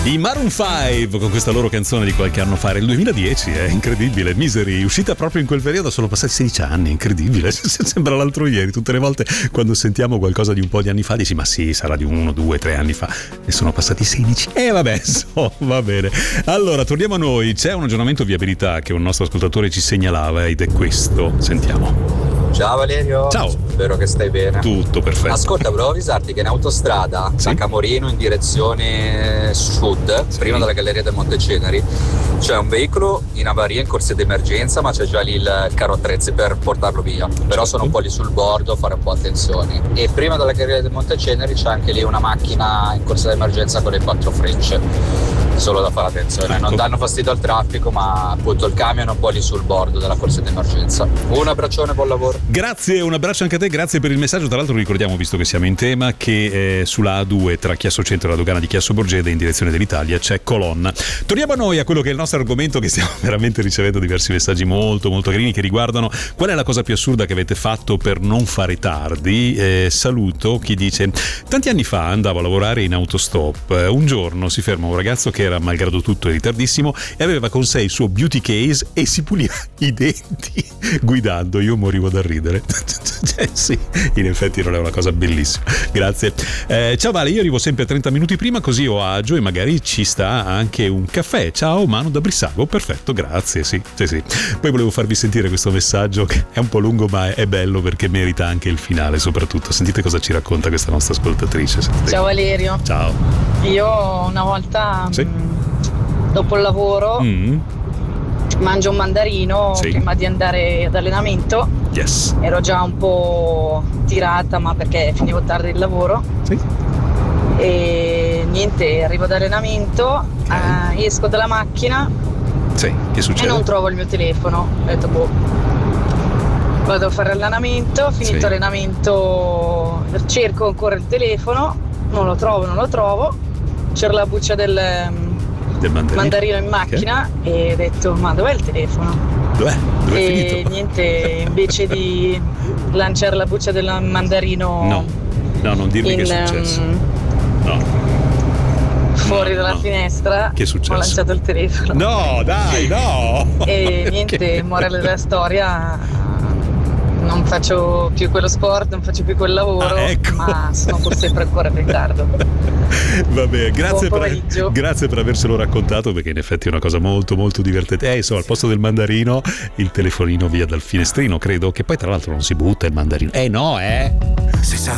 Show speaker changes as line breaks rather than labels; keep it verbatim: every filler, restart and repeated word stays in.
I Maroon cinque con questa loro canzone di qualche anno fa, era il duemiladieci, è incredibile. Misery, uscita proprio in quel periodo, sono passati sedici anni, incredibile. Sembra l'altro ieri. Tutte le volte quando sentiamo qualcosa di un po' di anni fa dici ma sì, sarà di uno, due, tre anni fa, e sono passati sedici. E eh, vabbè, so, va bene. Allora, torniamo a noi. C'è un aggiornamento viabilità che un nostro ascoltatore ci segnalava ed è questo. Sentiamo.
Ciao Valerio.
Ciao.
Spero che stai bene.
Tutto perfetto.
Ascolta, volevo avvisarti che in autostrada
sì?
da Camorino in direzione sud, sì. prima della Galleria del Monte Ceneri, c'è un veicolo in avaria in corsia d'emergenza, ma c'è già lì il carro attrezzi per portarlo via. Però sono un po' lì sul bordo, fare un po' attenzione. E prima della Galleria del Monte Ceneri c'è anche lì una macchina in corsia d'emergenza con le quattro frecce. Solo da fare attenzione, non danno fastidio al traffico, ma appunto il camion è un po' lì sul bordo della corsia d'emergenza. Un abbraccione, buon lavoro.
Grazie, un abbraccio anche a te, grazie per il messaggio. Tra l'altro ricordiamo, visto che siamo in tema, che eh, sulla A due tra Chiasso Centro e la dogana di Chiasso Borgese in direzione dell'Italia c'è colonna. Torniamo a noi, a quello che è il nostro argomento, che stiamo veramente ricevendo diversi messaggi molto molto carini che riguardano qual è la cosa più assurda che avete fatto per non fare tardi. Eh, saluto chi dice: tanti anni fa andavo a lavorare in autostop, un giorno si ferma un ragazzo che era malgrado tutto ritardissimo e aveva con sé il suo beauty case e si puliva i denti guidando. Io morivo da ridere. Cioè, sì, in effetti non è una cosa bellissima. Grazie. Eh, ciao Vale, io arrivo sempre trenta minuti prima, così ho agio e magari ci sta anche un caffè. Ciao Manu da Brissago. Perfetto, grazie. Sì, sì, sì. Poi volevo farvi sentire questo messaggio che è un po' lungo ma è bello perché merita anche il finale soprattutto. Sentite cosa ci racconta questa nostra ascoltatrice. Sentite.
Ciao Valerio.
Ciao.
Io una volta sì. dopo il lavoro mm. mangio un mandarino sì. prima di andare ad allenamento.
Yes.
Ero già un po' tirata, ma perché finivo tardi il lavoro.
Sì.
E niente, arrivo ad allenamento, okay. eh, esco dalla macchina.
Sì, che succede?
E non trovo il mio telefono. Ho detto boh. Vado a fare allenamento, finito sì. allenamento, cerco ancora il telefono, non lo trovo, non lo trovo. C'era la buccia del,
del mandarino.
mandarino in macchina okay. e ho detto ma dov'è il telefono?
Dov'è? Dov'è
e
finito?
Niente, invece di lanciare la buccia del mandarino
no, no non dirmi
in,
che è successo no
fuori
no,
dalla
no.
finestra
che è successo?
Ho lanciato il telefono.
No, dai, no!
E niente, okay. morale della storia, non faccio più quello sport, non faccio più quel lavoro,
ah, ecco.
ma sono pur sempre ancora in ritardo.
Vabbè, grazie per, grazie per avercelo raccontato, perché in effetti è una cosa molto molto divertente. Eh, insomma, al posto del mandarino, il telefonino via dal finestrino, credo, che poi tra l'altro non si butta il mandarino. Eh no, eh!